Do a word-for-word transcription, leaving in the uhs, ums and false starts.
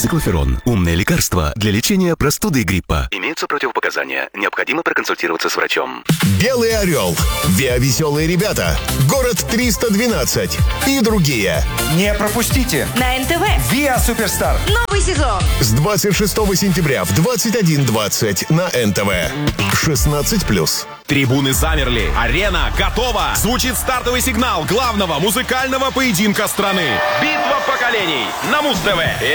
Циклоферон. Умное лекарство для лечения простуды и гриппа. Имеются противопоказания. Необходимо проконсультироваться с врачом. Белый орел. Виа-веселые ребята. Город триста двенадцать. И другие. Не пропустите. На эн тэ вэ. Виа Суперстар. Новый сезон. С двадцать шестого сентября в двадцать один двадцать на эн тэ вэ. шестнадцать плюс. Трибуны замерли. Арена готова. Звучит стартовый сигнал главного музыкального поединка страны. Битва поколений на Муз-ТВ.